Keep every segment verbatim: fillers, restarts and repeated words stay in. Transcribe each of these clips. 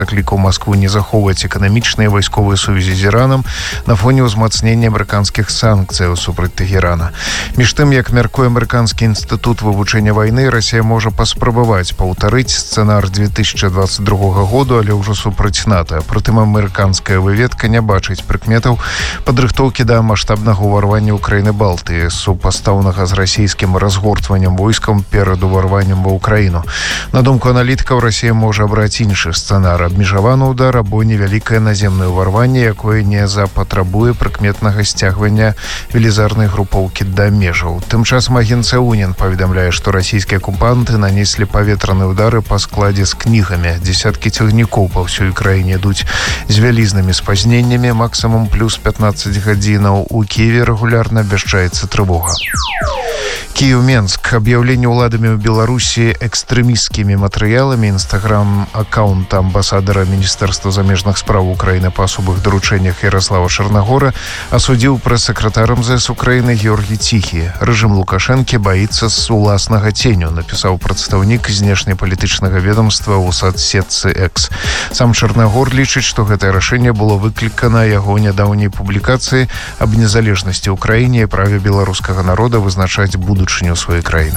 заклікаў Маскву не захоўваць эканамічныя і вайсковыя сувязі з Іранам на фоне ўзмацнення амерыканскіх санкцыяў супраць Тэгерана. Між тым, як мяркуе амерыканскі інстытут вывучэння вайны, Расія можа паспрабаваць паўтарыць сцэнар две тысячи двадцать другога году, але ўжо супраць НАТО. Прытым амерыканская выведка не бачыць прыкметаў падрыхтоўкі да маштабнага ўварвання ўкраіны Балтыі, супастаўнага з расійскім разгортваннем войскам перад уварваннем ва ўкраіну. На думку аналітыкаў, Расія можа абраць іншы сцэнар: абмежаваны ўдар або невялікае наземнае ўварванне, якое не запатрабуе прыкметнага сцягвання велізарнай групоўкі да межаў. Тым часам агенцыя УН паведамляе, што расійскія акупанты нанеслі паветраныя ўдары па складзе з кнігамі. Дзесяткі цягнікоў па ўсёй краіне ідуць з вялізнымі спазненнямі, максімум плюс пятнадцать гадзінаў. У Киеве рэгулярна абвяшчаецца трывога. Киев-Менск. Объявление уладами в Беларуси экстремистскими материалами инстаграм-аккаунта амбассадора Министерства замежных справ Украины по особых доручениях Ярослава Черногора осудил пресс-секретарь эм зэ эс Украины Георгий Тихий. Режим Лукашенко боится с уласнага теню, написал представник знешнеполітычнага ведомства у соцсетцы X. Сам Черногор лічыць, што гэтае рашэнне было выклікана яго нядаўняй публікацыі аб незалежнасці Украіне і праве беларускага народа вызначаць будучыню сваёй краіны.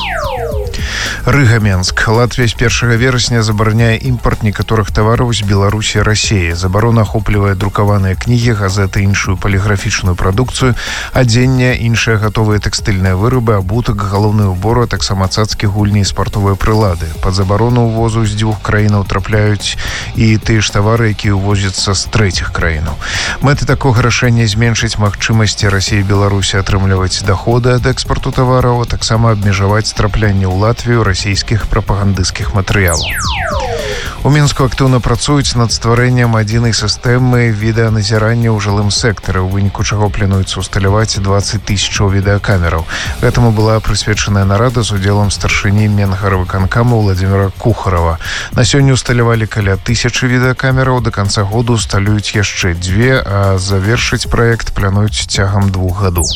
Рыга-Менск. Латвия с первого вересня забороняет импорт некоторых товаров из Беларуси и России. Заборона охопливает друкованные книги, газеты, іншую полиграфичную продукцию, адзенне, іншыя готовые текстильные вырубы, абутак, галоўны убор, а таксама цацкі, гульні і спартовыя прылады. Под заборону увозу з дзвюх краінаў трапляюць і тыя ж тавары, якія увозяцца з трэціх краінаў. Мэты такога рашэння зменшыць магчымасці Расіі і Беларусі атрымліваць доходы ад экспорту тавараў, а таксама абмежаваць траплянне ў Латвію расійскіх прапагандысцкіх матэрыялаў. У Мінску актыўна працуюць над стварэннем адзінай сістэмы відэаназірання ў жылым сектары, у выніку чаго плануецца усталяваць двадцать тысячаў відэакамераў. Гэтаму была прысвечаная нарада з удзелам старшыні Менгарвыканкама Владимира Кухарова. На сёння усталявалі каля тысячы відэакамераў, да канца году усталююць яшчэ дзве, а завершыць праект плануюць цягам двух гадоў.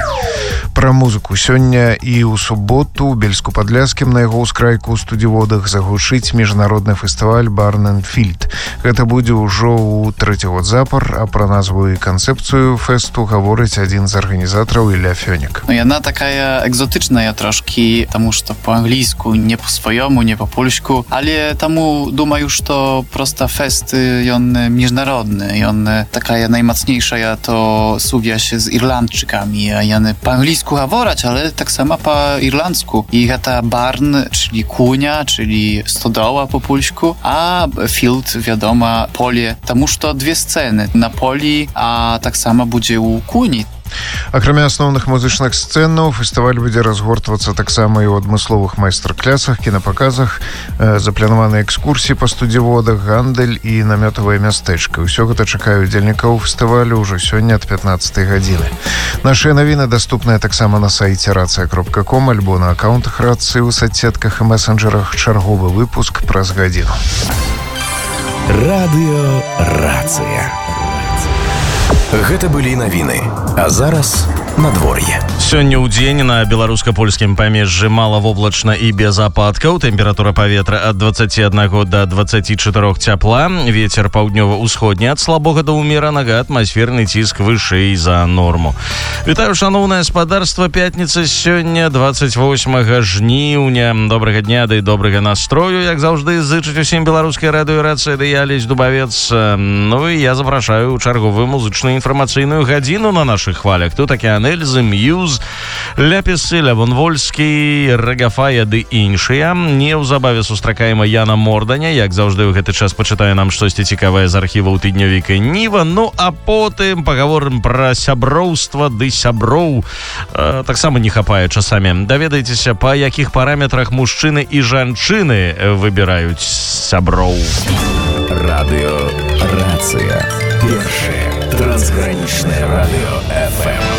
Пра музыку. Сёння і ў суботу ў Бельску-Падляскім на яго ўскрайку ў студзіводах загучыць міжнародны фестываль Барн энд Фільд. Гэта будзе ўжо ў трэці год запар, а пра назву і канцэпцыю фесту гаворыць адзін з арганізатараў Ілля Фёнік. Ну, яна такая экзотычная трошки, таму што па-англійску, не па-сваёму, не па-польску, але таму думаю, што проста фест ён міжнародны, ён такая наймацнейшая то сувязь з ірландчыкамі, а яны па-англійску гавораць, але таксама па-ірландску. І гэта барн, czyli куня, czyli stodoła po polsku, a field, wiadomo, polе, таму што две сцэны на полі, а так само будзе у куні. Акрамя асноўных музычных сцэнаў, фестываль будзе разгортвацца таксама і ў адмысловых майстар-клясах, кінапаказах, э, запланаваныя экскурсіі па студзіводах, гандаль і намётавыя мястэчка. Усё гэта чакае удзельнікаў фестывалю ўжо сёння ад пятнаццатай гадзіны. Нашыя навіны даступныя таксама на сайце рацыя кропка ком альбо на аккаунтах рацыі ў соцсетках і месенджерах. Чарговы выпуск праз гадзіну. Радыё Рацыя. Гэта былі навіны. А зараз надвор'е. Сёння ў дзень на беларуска-польскім памежжы малавоблачна і без ападкаў. Тэмпература паветра ад двадцаці аднаго да двадцаці чатырох цяпла. Вецер паўднёва-ўсходні ад слабога да ўмеранага, атмасферны ціск вышэй за норму. Вітаю, шаноўнае спадарства. Пятніца сёння двадцать восьмага жніўня. Добрага дня ды добрага настрою, як заўжды зычыць усім беларускай радыё Рацыя, ды я Алесь Дубавец. Ну і я запрашаю чарговую музычную інфармацыйную гадзіну на нашых хвалях. Тут Океан Эльзы, Мьюз, Ляпісы, Лявон Вольскі, Рэгафая ды іншыя. Неўзабаве сустракаема Яна Морданя, як заўжды ў гэты час пачытае нам штосьці цікавае з архіваў тыднёвіка Ніва. Ну а потым пагаворым пра сяброўства ды сяброў. Э, таксама не хапае часамі. Даведайцеся, па якіх параметрах мужчыны і жанчыны выбіраюць сяброў. Радыё Рацыя. Першае трансгранічнае радыё эф эм.